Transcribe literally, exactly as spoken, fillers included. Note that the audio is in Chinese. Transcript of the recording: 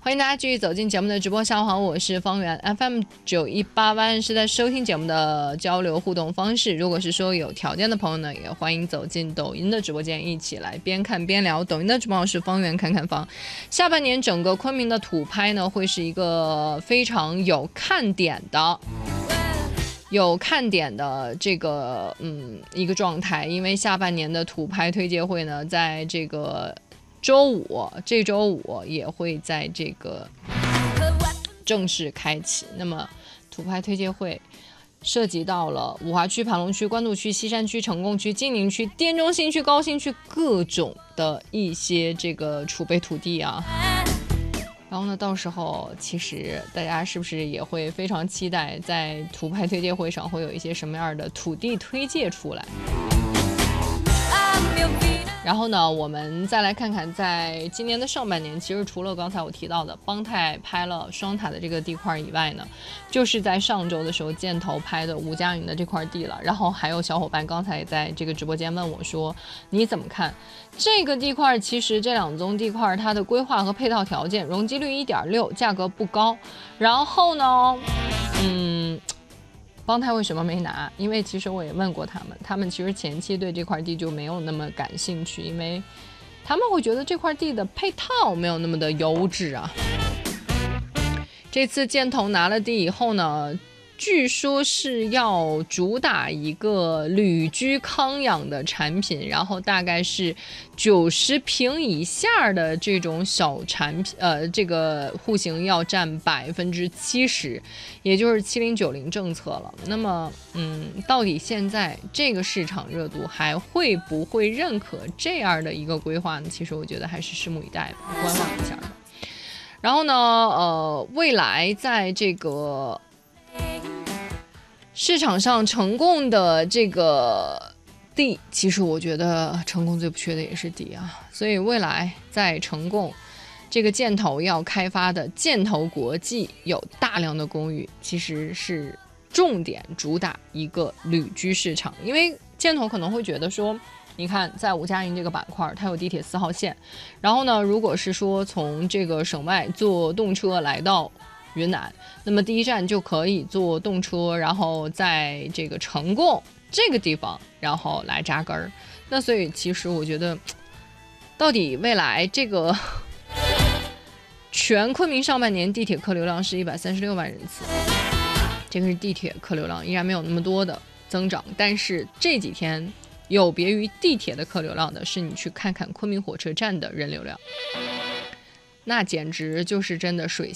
欢迎大家继续走进节目的直播下方，我是方圆 F M 九一八万是在收听节目的交流互动方式。如果是说有条件的朋友呢，也欢迎走进抖音的直播间，一起来边看边聊。抖音的直播号是方圆看看房。下半年整个昆明的土拍呢，会是一个非常有看点的。有看点的这个嗯一个状态，因为下半年的土拍推介会呢，在这个周五，这周五也会在这个正式开启。那么土拍推介会涉及到了五华区、盘龙区、官渡区、西山区、成贡区、金陵区、滇中新区、高新区各种的一些这个储备土地啊。然后呢，到时候其实大家是不是也会非常期待，在土拍推介会上会有一些什么样的土地推介出来？然后呢，我们再来看看，在今年的上半年，其实除了刚才我提到的邦泰拍了双塔的这个地块以外呢，就是在上周的时候箭头拍的吴家营的这块地了。然后还有小伙伴刚才也在这个直播间问我说，你怎么看这个地块？其实这两宗地块它的规划和配套条件，容积率 一点六， 价格不高。然后呢，嗯。邦泰为什么没拿？因为其实我也问过他们，他们其实前期对这块地就没有那么感兴趣，因为他们会觉得这块地的配套没有那么的优质啊。这次箭头拿了地以后呢，据说是要主打一个旅居康养的产品，然后大概是九十平以下的这种小产品，呃，这个户型要占百分之七十，也就是七零九零政策了。那么，嗯，到底现在这个市场热度还会不会认可这样的一个规划呢？其实我觉得还是拭目以待吧，观望一下吧。然后呢，呃，未来在这个市场上成贡的这个地，其实我觉得成贡最不缺的也是地啊，所以未来在成贡这个箭头要开发的箭头国际有大量的公寓，其实是重点主打一个旅居市场。因为箭头可能会觉得说，你看在吴家营这个板块它有地铁四号线，然后呢，如果是说从这个省外坐动车来到云南，那么第一站就可以坐动车，然后在这个成贡这个地方然后来扎根儿。那所以其实我觉得到底未来这个全昆明上半年地铁客流量是一百三十六万人次，这个是地铁客流量依然没有那么多的增长，但是这几天有别于地铁的客流量的是你去看看昆明火车站的人流量，那简直就是真的水